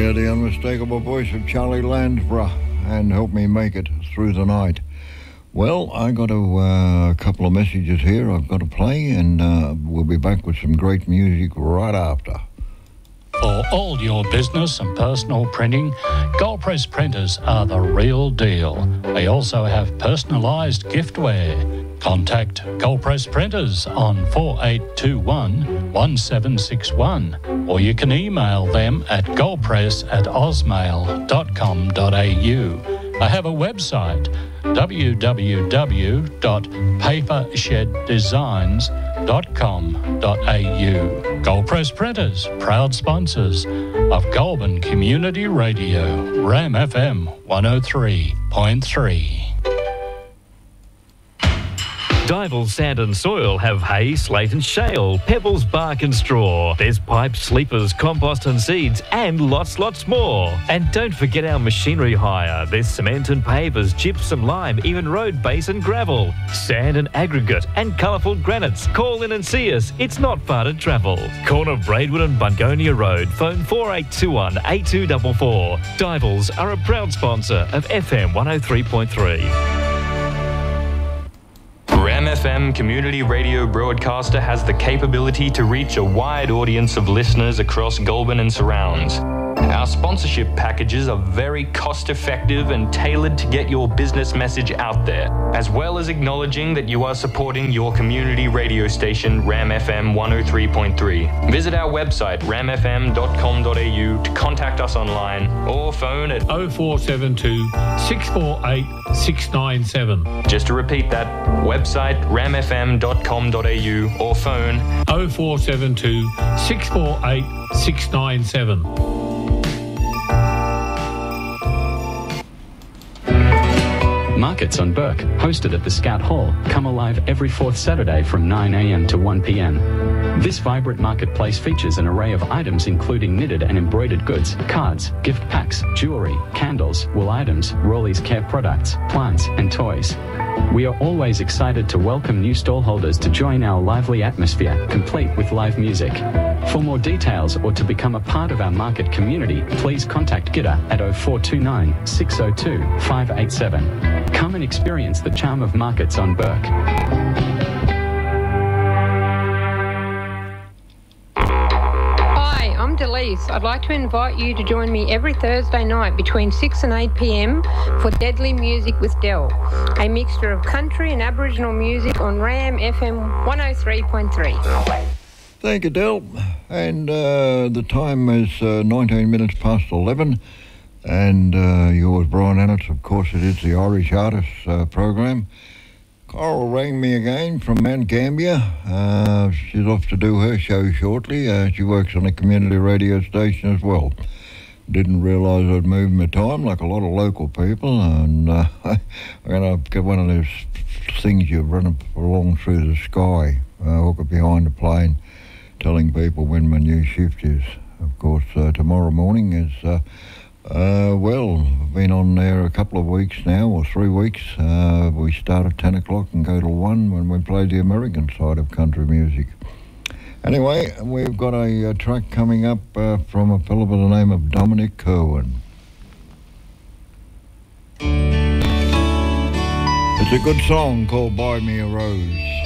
Yeah, the unmistakable voice of Charlie Lansborough, and Help Me Make It Through the Night. Well, I got a couple of messages here I've got to play, and we'll be back with some great music right after. For all your business and personal printing, Gold Press printers are the real deal. They also have personalised giftware. Contact Gold Press Printers on 4821 1761, or you can email them at goldpress@osmail.com.au. They have a website, www.papersheddesigns.com.au. Gold Press Printers, proud sponsors of Goulburn Community Radio, Ram FM 103.3. Dival Sand and Soil have hay, slate and shale, pebbles, bark and straw. There's pipes, sleepers, compost and seeds, and lots more. And don't forget our machinery hire. There's cement and pavers, gypsum, lime, even road base and gravel, sand and aggregate, and colourful granites. Call in and see us. It's not far to travel. Corner Braidwood and Bungonia Road. Phone 4821 8244. Divals are a proud sponsor of FM 103.3. Ram FM community radio broadcaster has the capability to reach a wide audience of listeners across Goulburn and surrounds. Our sponsorship packages are very cost-effective and tailored to get your business message out there, as well as acknowledging that you are supporting your community radio station, Ram FM 103.3. Visit our website, ramfm.com.au, to contact us online or phone at 0472 648 697. Just to repeat that, website ramfm.com.au or phone 0472 648 697. Markets on Burke, hosted at the Scout Hall, come alive every fourth Saturday from 9 a.m. to 1 p.m. This vibrant marketplace features an array of items including knitted and embroidered goods, cards, gift packs, jewellery, candles, wool items, Rawley's Care products, plants and toys. We are always excited to welcome new stallholders to join our lively atmosphere, complete with live music. For more details or to become a part of our market community, please contact Gidda at 0429 602 587. Come and experience the charm of markets on Burke. Hi, I'm Delise. I'd like to invite you to join me every Thursday night between 6 and 8 p.m. for Deadly Music with Del, a mixture of country and Aboriginal music on Ram FM 103.3. Thank you, Del. And the time is 19 minutes past 11. And yours, Brian Annetts, of course, it is the Irish Artists program. Coral rang me again from Mount Gambier. She's off to do her show shortly. She works on a community radio station as well. Didn't realise I'd moved my time like a lot of local people. And I'm going to get one of those things you run up along through the sky, hook it behind the plane, telling people when my new shift is. Of course, tomorrow morning is... well, I've been on there a couple of weeks now, or 3 weeks. We start at 10 o'clock and go till 1 when we play the American side of country music. Anyway, we've got a track coming up from a fellow by the name of Dominic Kerwin. It's a good song called Buy Me a Rose.